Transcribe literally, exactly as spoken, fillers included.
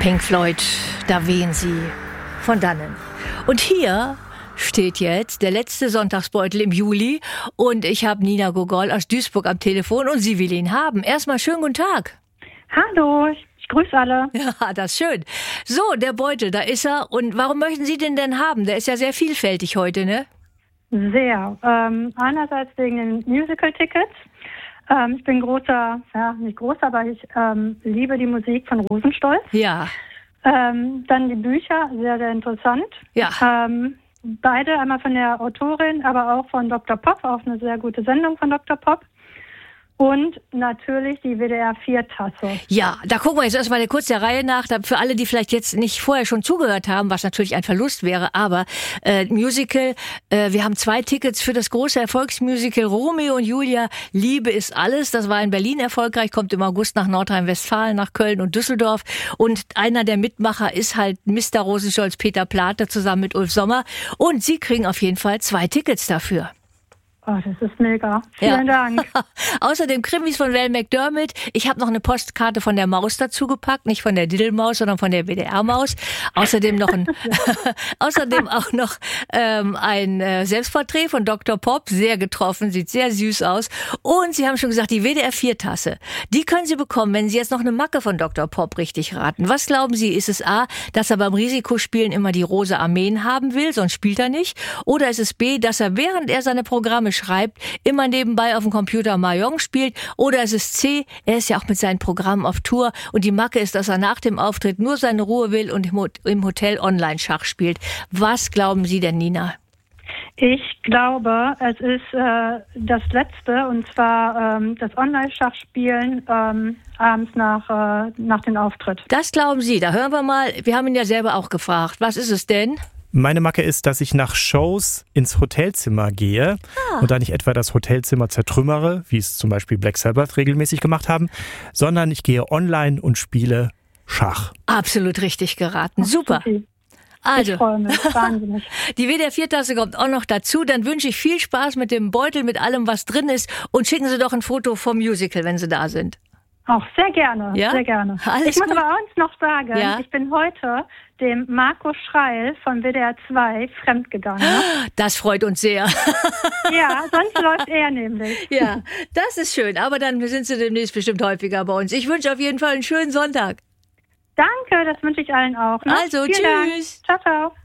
Pink Floyd, da wehen sie von dannen. Und hier steht jetzt der letzte Sonntagsbeutel im Juli und ich habe Nina Gogol aus Duisburg am Telefon und sie will ihn haben. Erstmal schönen guten Tag. Hallo, ich grüße alle. Ja, das ist schön. So, der Beutel, da ist er. Und warum möchten Sie den denn haben? Der ist ja sehr vielfältig heute, ne? Sehr. Ähm, einerseits wegen den Musical-Tickets. Ähm, ich bin großer, ja, nicht großer, aber ich ähm, liebe die Musik von Rosenstolz. Ja. Ähm, dann die Bücher, sehr, sehr interessant. Ja. Ähm, beide, einmal von der Autorin, aber auch von Doktor Pop, auch eine sehr gute Sendung von Doktor Pop. Und natürlich die W D R vier Tasse. Ja, da gucken wir jetzt erstmal kurz der Reihe nach. Für alle, die vielleicht jetzt nicht vorher schon zugehört haben, was natürlich ein Verlust wäre, aber äh, Musical, äh, wir haben zwei Tickets für das große Erfolgsmusical Romeo und Julia, Liebe ist alles. Das war in Berlin erfolgreich, kommt im August nach Nordrhein-Westfalen, nach Köln und Düsseldorf. Und einer der Mitmacher ist halt Mister Rosenstolz, Peter Plate, zusammen mit Ulf Sommer. Und Sie kriegen auf jeden Fall zwei Tickets dafür. Oh, das ist mega. Vielen ja. Dank. Außerdem Krimis von Val McDermott. Ich habe noch eine Postkarte von der Maus dazu gepackt, nicht von der Diddelmaus, sondern von der W D R-Maus. Außerdem noch ein, außerdem auch noch ähm, ein äh, Selbstporträt von Doktor Pop, sehr getroffen, sieht sehr süß aus. Und Sie haben schon gesagt, die W D R vier Tasse, die können Sie bekommen, wenn Sie jetzt noch eine Macke von Doktor Pop richtig raten. Was glauben Sie, ist es A, dass er beim Risikospielen immer die rosa Armeen haben will, sonst spielt er nicht? Oder ist es B, dass er während er seine Programme schreibt, immer nebenbei auf dem Computer Mahjong spielt, oder es ist C, er ist ja auch mit seinen Programmen auf Tour und die Macke ist, dass er nach dem Auftritt nur seine Ruhe will und im Hotel Online-Schach spielt. Was glauben Sie denn, Nina? Ich glaube, es ist äh, das Letzte, und zwar ähm, das Online-Schachspielen ähm, abends nach, äh, nach dem Auftritt. Das glauben Sie, da hören wir mal, wir haben ihn ja selber auch gefragt. Was ist es denn? Meine Macke ist, dass ich nach Shows ins Hotelzimmer gehe ah. und da nicht etwa das Hotelzimmer zertrümmere, wie es zum Beispiel Black Sabbath regelmäßig gemacht haben, sondern ich gehe online und spiele Schach. Absolut richtig geraten. Ach, super. Okay. Also, ich freue mich, wahnsinnig. Die W D R vier Tasse kommt auch noch dazu. Dann wünsche ich viel Spaß mit dem Beutel, mit allem, was drin ist. Und schicken Sie doch ein Foto vom Musical, wenn Sie da sind. Auch sehr gerne, ja? sehr gerne. Alles ich muss gut. aber auch noch sagen, ja? ich bin heute dem Marco Schreil von W D R zwei fremdgegangen. Das freut uns sehr. Ja, sonst läuft er nämlich. Ja, das ist schön. Aber dann sind Sie demnächst bestimmt häufiger bei uns. Ich wünsche auf jeden Fall einen schönen Sonntag. Danke, das wünsche ich allen auch. Ne? Also, Vielen tschüss. Dank. Ciao, ciao.